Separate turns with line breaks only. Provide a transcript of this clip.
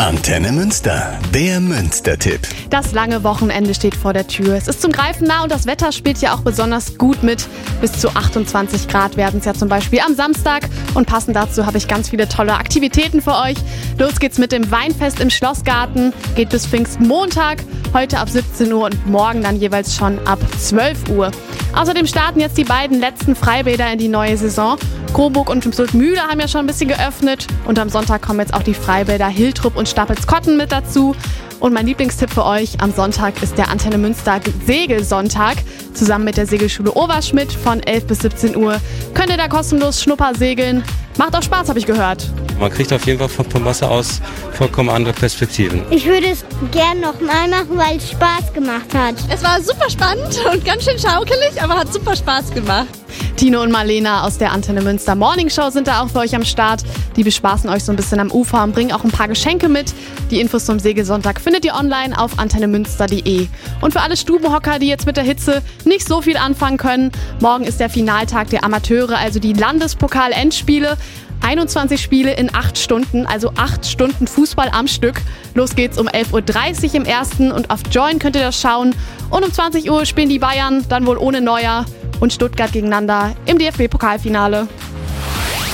Antenne Münster, der Münster-Tipp.
Das lange Wochenende steht vor der Tür. Es ist zum Greifen nah und das Wetter spielt ja auch besonders gut mit. Bis zu 28 Grad werden es ja zum Beispiel am Samstag. Und passend dazu habe ich ganz viele tolle Aktivitäten für euch. Los geht's mit dem Weinfest im Schlossgarten. Geht bis Pfingstmontag, heute ab 17 Uhr und morgen dann jeweils schon ab 12 Uhr. Außerdem starten jetzt die beiden letzten Freibäder in die neue Saison. Coburg und Mühle haben ja schon ein bisschen geöffnet. Und am Sonntag kommen jetzt auch die Freibäder Hiltrup und Stapelskotten mit dazu. Und mein Lieblingstipp für euch, am Sonntag ist der Antenne Münster Segelsonntag. Zusammen mit der Segelschule Oberschmidt von 11 bis 17 Uhr könnt ihr da kostenlos Schnuppersegeln. Macht auch Spaß, habe ich gehört.
Man kriegt auf jeden Fall vom Wasser aus vollkommen andere Perspektiven.
Ich würde es gern nochmal machen, weil es Spaß gemacht hat.
Es war super spannend und ganz schön schaukelig, aber hat super Spaß gemacht.
Tino und Marlena aus der Antenne Münster Morning Show sind da auch für euch am Start. Die bespaßen euch so ein bisschen am Ufer und bringen auch ein paar Geschenke mit. Die Infos zum Segelsonntag findet ihr online auf antennemünster.de. Und für alle Stubenhocker, die jetzt mit der Hitze nicht so viel anfangen können, morgen ist der Finaltag der Amateure, also die Landespokal-Endspiele. 21 Spiele in 8 Stunden, also 8 Stunden Fußball am Stück. Los geht's um 11.30 Uhr im ersten und auf Join könnt ihr das schauen. Und um 20 Uhr spielen die Bayern, dann wohl ohne Neuer, und Stuttgart gegeneinander im DFB-Pokalfinale.